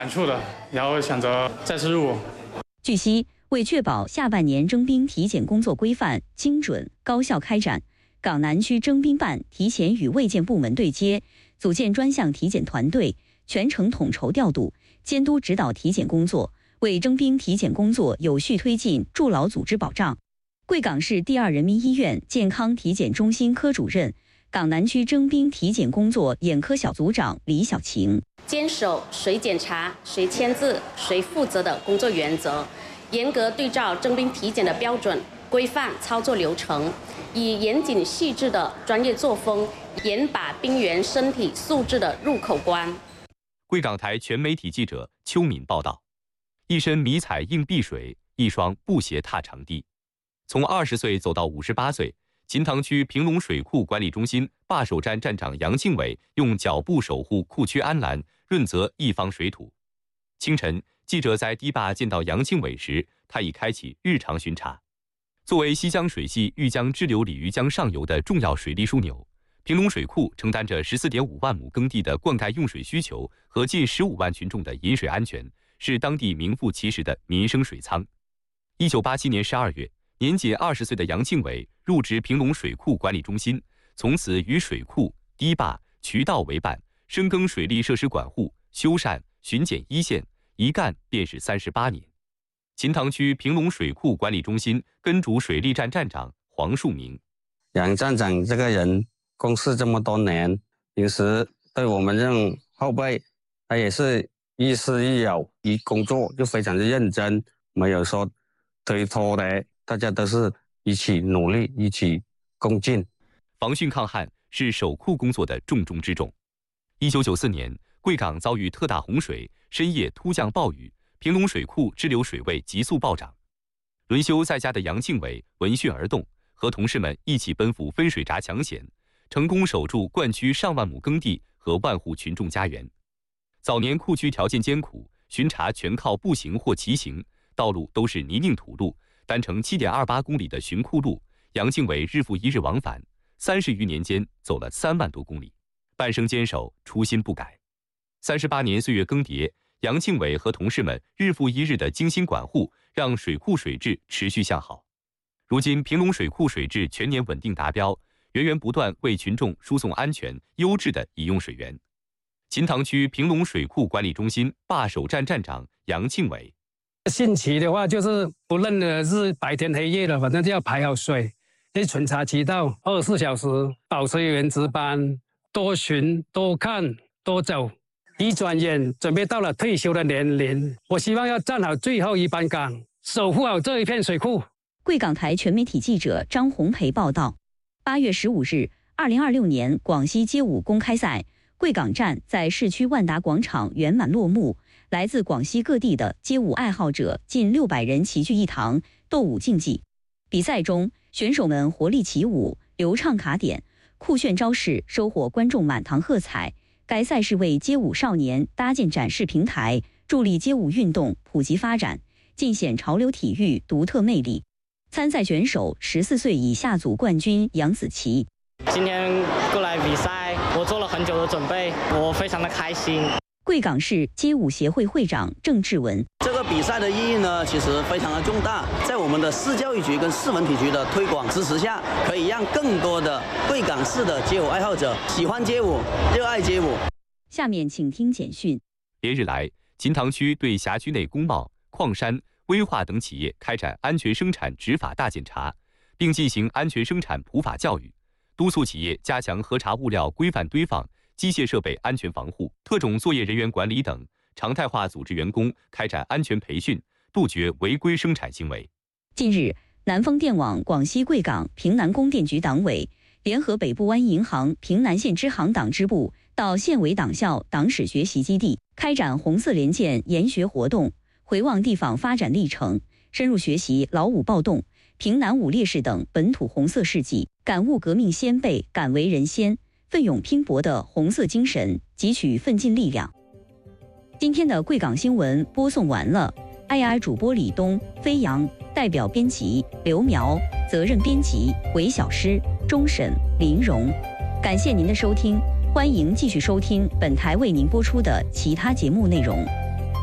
感触的，然后想着再次入伍。 据悉，为确保下半年征兵体检工作规范、精准、高效开展，港南区征兵办提前与卫健部门对接，组建专项体检团队，全程统筹调度、监督指导体检工作，为征兵体检工作有序推进筑牢组织保障。贵港市第二人民医院健康体检中心科主任、港南区征兵体检工作眼科小组长李小晴， 坚守谁检查、谁签字、谁负责的工作原则，严格对照征兵体检的标准，规范操作流程，以严谨细致的专业作风，严把兵员身体素质的入口关。 贵港台全媒体记者邱敏报道：一身迷彩硬碧水，一双布鞋踏场地。从20岁走到58岁，秦塘区平龙水库管理中心把守站站长杨庆伟用脚步守护库区安澜，润泽一方水土。清晨，记者在堤坝见到杨庆伟时，他已开启日常巡查。作为西江水系豫江支流鲤鱼江上游的重要水利枢纽，平龙水库承担着14.5万亩耕地的灌溉用水需求和近15万群众的饮水安全，是当地名副其实的民生水仓。1987年12月，年仅20岁的杨庆伟入职平龙水库管理中心，从此与水库、堤坝、渠道为伴，深耕水利设施管护、修缮、巡检一线，一干便是38年。秦塘区平龙水库管理中心根主水利站站长黄树明： 杨站长这个人公事这么多年，平时对我们这种后辈，他也是亦师亦友，一工作就非常的认真，没有说推脱的。大家都是一起努力，一起共进。 防汛抗旱是守库工作的重中之重。1994年，贵港遭遇特大洪水，深夜突降暴雨，平龙水库支流水位急速暴涨。轮休在家的杨庆伟闻讯而动，和同事们一起奔赴分水闸抢险，成功守住灌区上万亩耕地和万户群众家园。早年库区条件艰苦，巡查全靠步行或骑行，道路都是泥泞土路。单程7.28公里的巡库路，杨庆伟日复一日往返，30余年间走了3万多公里，半生坚守，初心不改。38年岁月更迭，杨庆伟和同事们日复一日的精心管护，让水库水质持续向好。如今平龙水库水质全年稳定达标，源源不断为群众输送安全优质的饮用水源。秦塘区平龙水库管理中心把守站站长杨庆伟： 汛期的话，就是不论的是白天黑夜的，反正就要排好水，去巡查渠道，24小时，保持人员值班，多巡、多看、多走。一转眼准备到了退休的年龄，我希望要站好最后一班岗，守护好这一片水库。 贵港台全媒体记者张红培报道：8月15日，2026年广西街舞公开赛贵港站在市区万达广场圆满落幕。来自广西各地的街舞爱好者近600人齐聚一堂，斗舞竞技。比赛中，选手们活力起舞，流畅卡点，酷炫招式，收获观众满堂喝彩。该赛事为街舞少年搭建展示平台，助力街舞运动普及发展，尽显潮流体育独特魅力。参赛选手14岁以下组冠军杨子琪： 今天过来比赛，我做了很久的准备，我非常的开心。 贵港市街舞协会会长郑志文： 这个比赛的意义呢，其实非常的重大，在我们的市教育局跟市文体局的推广支持下，可以让更多的贵港市的街舞爱好者喜欢街舞，热爱街舞。 下面请听简讯。 连日来，秦塘区对辖区内工贸、矿山、危化等企业开展安全生产执法大检查，并进行安全生产普法教育，督促企业加强核查物料规范堆放、机械设备安全防护、特种作业人员管理等，常态化组织员工开展安全培训，杜绝违规生产行为。 近日，南丰电网广西贵港平南供电局党委联合北部湾银行平南县支行党支部到县委党校党史学习基地开展红色连剑研学活动，回望地方发展历程，深入学习老五暴动、平南五烈士等本土红色事迹，感悟革命先辈敢为人先、奋勇拼搏的红色精神，汲取奋进力量。今天的贵港新闻播送完了，IR 主播李东、飞扬，代表编辑刘苗，责任编辑韦小诗、钟审、林荣。感谢您的收听，欢迎继续收听本台为您播出的其他节目内容。